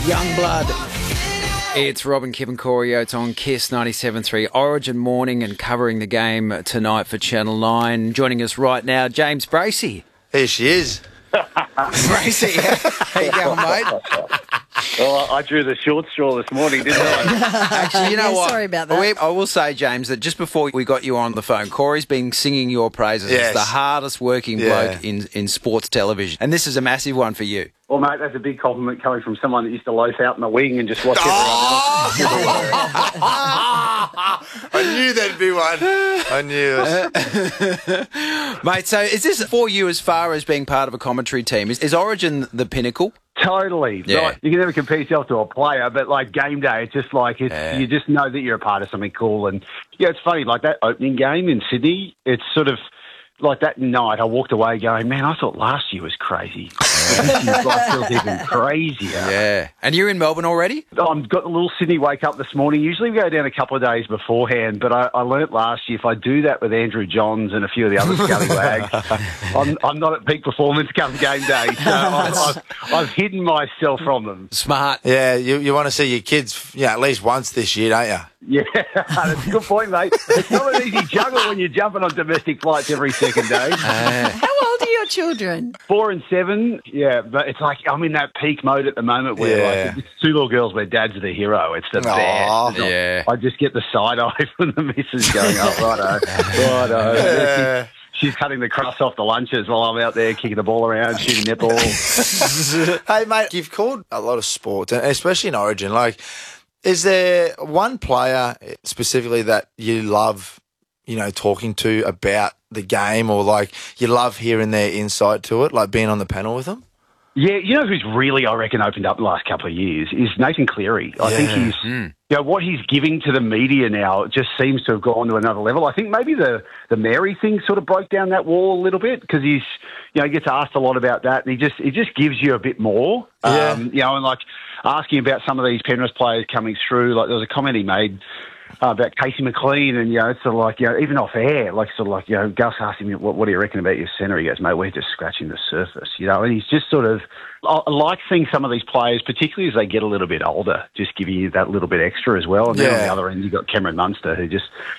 Youngblood. It's Robin, Kevin Corio. It's on KISS 97.3 Origin morning and covering the game tonight for Channel 9. Joining us right now, James Bracey. Here she is. Bracey, how you going, mate? Well, I drew the short straw this morning, didn't I? Actually, you know what? Sorry about that. I will say, James, that just before we got you on the phone, Corey's been singing your praises Yes. as the hardest working bloke in sports television. And this is a massive one for you. Well, mate, that's a big compliment coming from someone that used to loaf out in the wing and just watch everyone else. I knew there'd be one. I knew it. Mate, so is this for you as far as being part of a commentary team? Is Origin the pinnacle? Totally. Yeah. Like, you can never compare yourself to a player, but like game day, it's just like you just know that you're a part of something cool. And yeah, it's funny, like that opening game in Sydney, it's sort of like that night I walked away going, man, I thought last year was crazy. This year's like feels even crazier. Yeah. And you're in Melbourne already? I've got the little Sydney wake up this morning. Usually we go down a couple of days beforehand, but I learnt last year if I do that with Andrew Johns and a few of the other scallywags, I'm not at peak performance come game day. So I've hidden myself from them. Smart. Yeah, you want to see your kids at least once this year, don't you? Yeah, that's a good point, mate. It's not an easy juggle when you're jumping on domestic flights every second day. How old are your children? 4 and 7, yeah, but it's like I'm in that peak mode at the moment where like, it's two little girls where dad's the hero. It's the best. Yeah. I just get the side eye from the missus going, oh, righto. Yeah. She's cutting the crust off the lunches while I'm out there kicking the ball around, shooting netball. Hey, mate, you've called a lot of sports, and especially in Origin. Like, is there one player specifically that you love, talking to about the game, or like you love hearing their insight to it, like being on the panel with them? Yeah, you know who's really, I reckon, opened up the last couple of years is Nathan Cleary. I think he's, what he's giving to the media now just seems to have gone to another level. I think maybe the Mary thing sort of broke down that wall a little bit because he gets asked a lot about that, and he just gives you a bit more. And like asking about some of these Penrith players coming through, like there was a comment he made about Casey McLean, and it's sort of like even off air, like sort of like Gus asked him, "What do you reckon about your centre?" He goes, "Mate, we're just scratching the surface," and he's just sort of. I like seeing some of these players, particularly as they get a little bit older, just giving you that little bit extra as well. And then on the other end, you've got Cameron Munster, who just